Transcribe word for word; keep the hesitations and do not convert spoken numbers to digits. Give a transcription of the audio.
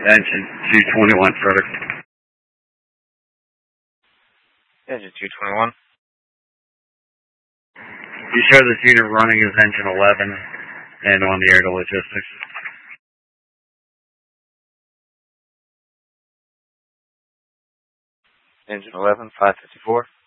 Engine two twenty-one, Frederick. Engine two twenty-one. You show this unit running as engine eleven and on the air to logistics. Engine eleven, five fifty-four.